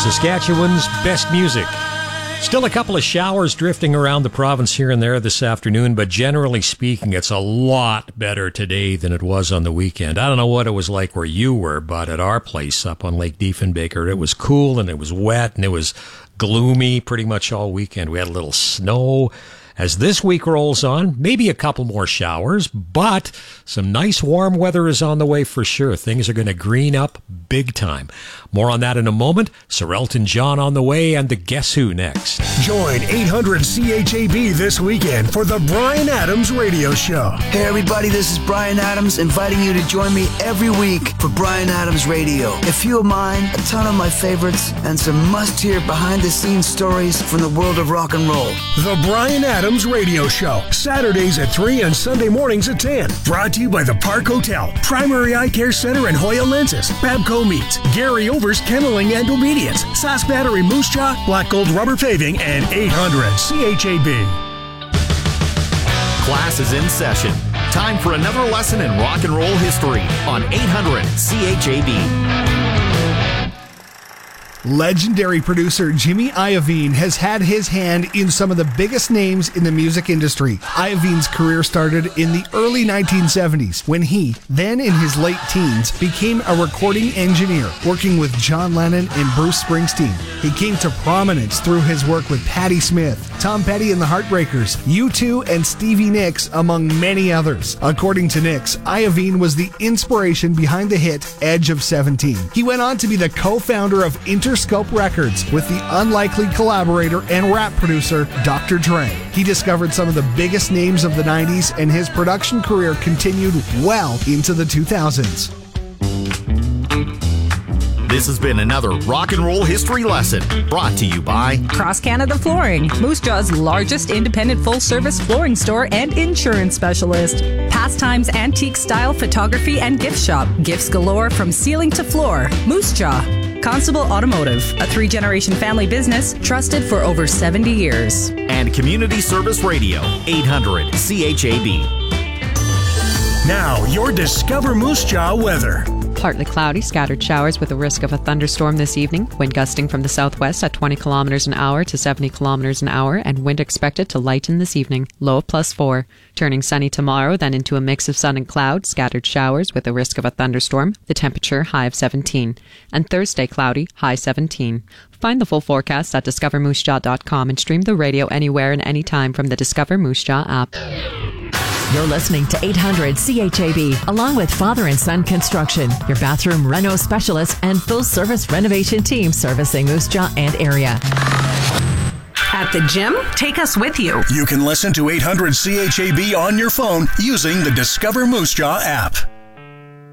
Saskatchewan's best music. Still a couple of showers drifting around the province here and there this afternoon, but generally speaking, it's a lot better today than it was on the weekend. I don't know what it was like where you were, but at our place up on Lake Diefenbaker, it was cool and it was wet and it was gloomy pretty much all weekend. We had a little snow. As this week rolls on, maybe a couple more showers, but some nice warm weather is on the way for sure. Things are going to green up big time. More on that in a moment. Sir Elton John on the way, and the Guess Who next. Join 800 CHAB this weekend for the Bryan Adams Radio Show. Hey everybody, this is Bryan Adams inviting you to join me every week for Bryan Adams Radio. A few of mine, a ton of my favorites, and some must-hear behind-the-scenes stories from the world of rock and roll. The Bryan Adams Radio Show, Saturdays at 3 and Sunday mornings at 10. Brought to you by the Park Hotel, Primary Eye Care Center and Hoya Lenses, Babco Meats, Gary Over's Kenneling and Obedience, Sask Battery Moose Jaw, Black Gold Rubber Paving, and 800 CHAB. Class is in session. Time for another lesson in rock and roll history on 800 CHAB. Legendary producer Jimmy Iovine has had his hand in some of the biggest names in the music industry. Iovine's career started in the early 1970s when he, then in his late teens, became a recording engineer, working with John Lennon and Bruce Springsteen. He came to prominence through his work with Patti Smith, Tom Petty and the Heartbreakers, U2, and Stevie Nicks, among many others. According to Nicks, Iovine was the inspiration behind the hit Edge of 17. He went on to be the co-founder of Interscope Records with the unlikely collaborator and rap producer Dr. Dre. He discovered some of the biggest names of the 90s, and his production career continued well into the 2000s. This has been another rock and roll history lesson brought to you by Cross Canada Flooring, Moose Jaw's largest independent full-service flooring store and insurance specialist. Pastimes, antique style photography and gift shop. Gifts galore from ceiling to floor. Moose Jaw. Constable Automotive, a 3-generation family business trusted for over 70 years. And Community Service Radio, 800 CHAB. Now, your Discover Moose Jaw weather. Partly cloudy, scattered showers with a risk of a thunderstorm this evening. Wind gusting from the southwest at 20 kilometers an hour to 70 kilometers an hour, and wind expected to lighten this evening. Low of +4. Turning sunny tomorrow, then into a mix of sun and cloud, scattered showers with a risk of a thunderstorm. The temperature high of 17. And Thursday cloudy, high 17. Find the full forecast at discovermoosejaw.com and stream the radio anywhere and anytime from the Discover Moose Jaw app. You're listening to 800 CHAB, along with Father and Son Construction, your bathroom reno specialist and full-service renovation team servicing Moose Jaw and area. At the gym, take us with you. You can listen to 800 CHAB on your phone using the Discover Moose Jaw app.